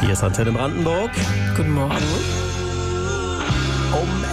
Hier ist Antenne Brandenburg. Guten Morgen. Um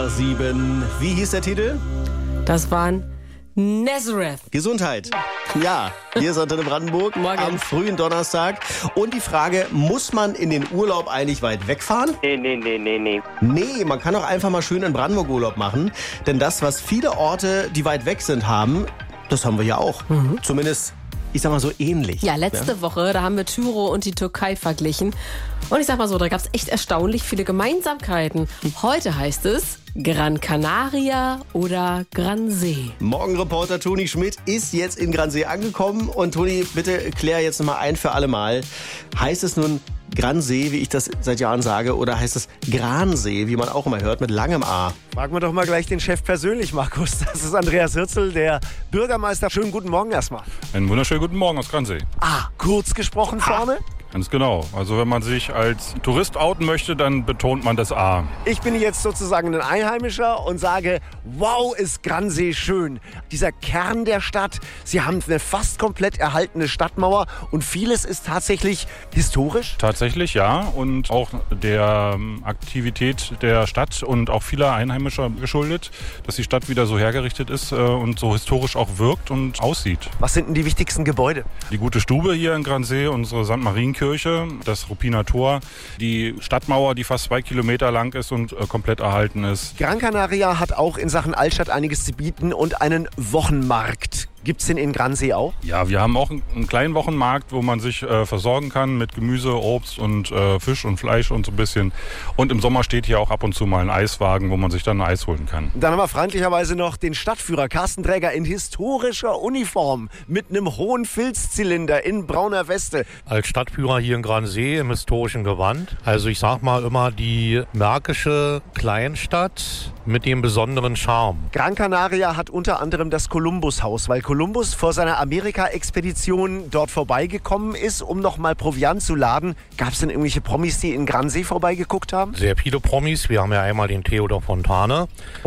6:11. Wie hieß der Titel? Das waren Nazareth. Gesundheit. Ja, hier ist Antenne Brandenburg Morgen. am frühen Donnerstag. Und die Frage, muss man in den Urlaub eigentlich weit wegfahren? Nee. Nee, man kann auch einfach mal schön in Brandenburg Urlaub machen. Denn das, was viele Orte, die weit weg sind, haben, das haben wir ja auch. Zumindest, ich sag mal so ähnlich. Ja, letzte Woche, da haben wir Tyro und die Türkei verglichen. Und ich sag mal so, da gab es echt erstaunlich viele Gemeinsamkeiten. Heute heißt es Gran Canaria oder Gransee. Morgenreporter Toni Schmidt ist jetzt in Gransee angekommen. Und Toni, bitte klär jetzt nochmal ein für alle Mal. Heißt es nun Gransee, wie ich das seit Jahren sage, oder heißt es Gransee, wie man auch immer hört, mit langem A? Fragen wir doch mal gleich den Chef persönlich, Markus. Das ist Andreas Hirzel, der Bürgermeister. Schönen guten Morgen erstmal. Einen wunderschönen guten Morgen aus Gransee. Kurz gesprochen vorne. Ganz genau. Also wenn man sich als Tourist outen möchte, dann betont man das A. Ich bin jetzt sozusagen ein Einheimischer und sage, wow, ist Gransee schön. Dieser Kern der Stadt, Sie haben eine fast komplett erhaltene Stadtmauer und vieles ist tatsächlich historisch. Tatsächlich, ja. Und auch der Aktivität der Stadt und auch vieler Einheimischer geschuldet, dass die Stadt wieder so hergerichtet ist und so historisch auch wirkt und aussieht. Was sind denn die wichtigsten Gebäude? Die Gute Stube hier in Gransee, unsere St. Marienkirche, das Ruppiner Tor, die Stadtmauer, die fast 2 Kilometer lang ist und komplett erhalten ist. Gran Canaria hat auch in Sachen Altstadt einiges zu bieten und einen Wochenmarkt. Gibt's den in Gransee auch? Ja, wir haben auch einen kleinen Wochenmarkt, wo man sich versorgen kann mit Gemüse, Obst und Fisch und Fleisch und so ein bisschen. Und im Sommer steht hier auch ab und zu mal ein Eiswagen, wo man sich dann ein Eis holen kann. Dann haben wir freundlicherweise noch den Stadtführer Carsten Träger in historischer Uniform mit einem hohen Filzzylinder in brauner Weste. Als Stadtführer hier in Gransee im historischen Gewand. Also ich sag mal immer die märkische Kleinstadt mit dem besonderen Charme. Gran Canaria hat unter anderem das Kolumbushaus, weil Kolumbus vor seiner Amerika-Expedition dort vorbeigekommen ist, um nochmal Proviant zu laden. Gab es denn irgendwelche Promis, die in Gransee vorbeigeguckt haben? Sehr viele Promis. Wir haben ja einmal den Theodor Fontane.